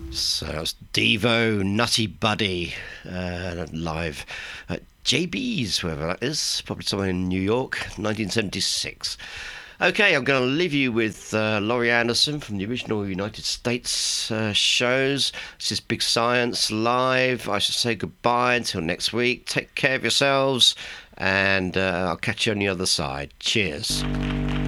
So that's Devo, Nutty Buddy, live at JB's, wherever that is, probably somewhere in New York, 1976. Okay, I'm going to leave you with Laurie Anderson from the original United States shows. This is Big Science Live. I should say goodbye until next week. Take care of yourselves, and I'll catch you on the other side. Cheers.